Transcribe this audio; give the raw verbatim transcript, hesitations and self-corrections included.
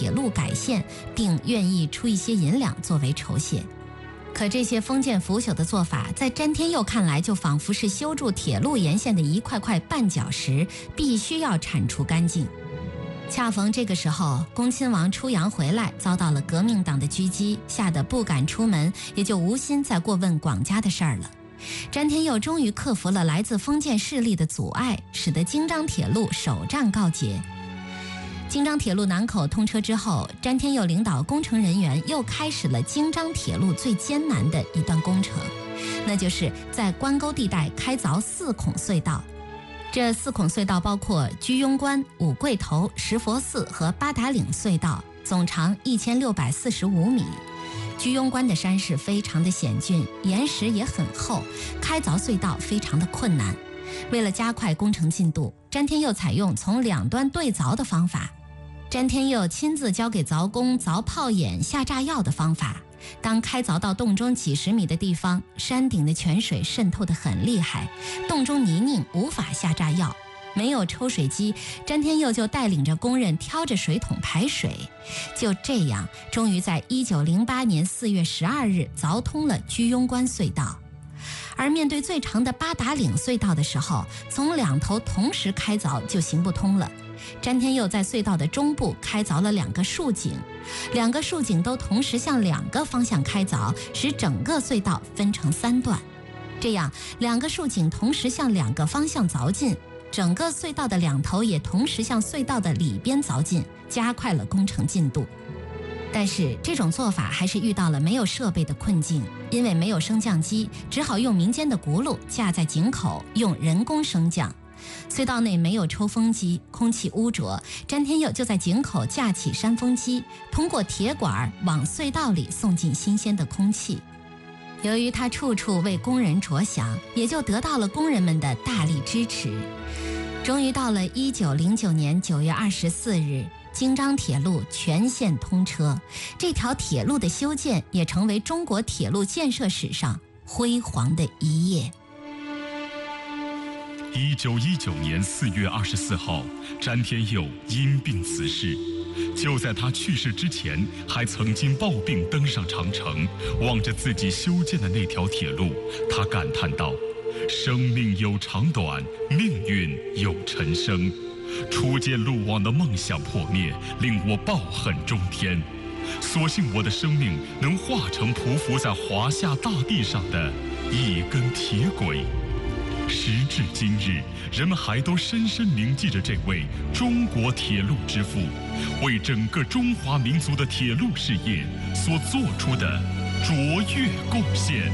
铁路改线，并愿意出一些银两作为酬谢。可这些封建腐朽的做法，在詹天佑看来就仿佛是修筑铁路沿线的一块块绊脚石，必须要铲除干净。恰逢这个时候，恭亲王出洋回来，遭到了革命党的狙击，吓得不敢出门，也就无心再过问广家的事儿了。詹天佑终于克服了来自封建势力的阻碍，使得京张铁路首战告捷。京张铁路南口通车之后，詹天佑领导工程人员又开始了京张铁路最艰难的一段工程，那就是在关沟地带开凿四孔隧道。这四孔隧道包括居庸关、五桂头、石佛寺和八达岭隧道，总长一千六百四十五米。居庸关的山势非常的险峻，岩石也很厚，开凿隧道非常的困难。为了加快工程进度，詹天佑采用从两端对凿的方法。詹天佑亲自教给凿工凿炮眼、下炸药的方法。当开凿到洞中几十米的地方，山顶的泉水渗透得很厉害，洞中泥泞无法下炸药，没有抽水机，詹天佑就带领着工人挑着水桶排水。就这样，终于在一九零八年四月十二日凿通了居庸关隧道。而面对最长的八达岭隧道的时候，从两头同时开凿就行不通了。詹天佑在隧道的中部开凿了两个竖井，两个竖井都同时向两个方向开凿，使整个隧道分成三段。这样，两个竖井同时向两个方向凿进，整个隧道的两头也同时向隧道的里边凿进，加快了工程进度。但是这种做法还是遇到了没有设备的困境，因为没有升降机，只好用民间的轱辘架在井口，用人工升降。隧道内没有抽风机，空气污浊，詹天佑就在井口架起扇风机，通过铁管往隧道里送进新鲜的空气。由于他处处为工人着想，也就得到了工人们的大力支持。终于到了一九零九年九月二十四日，京张铁路全线通车，这条铁路的修建也成为中国铁路建设史上辉煌的一页。 一九一九年四月二十四号，詹天佑因病辞世。就在他去世之前，还曾经抱病登上长城，望着自己修建的那条铁路，他感叹道：“生命有长短，命运有沉生。初见路网的梦想破灭，令我抱恨中天。所幸我的生命能化成匍匐在华夏大地上的一根铁轨。”时至今日，人们还都深深铭记着这位中国铁路之父，为整个中华民族的铁路事业所做出的卓越贡献。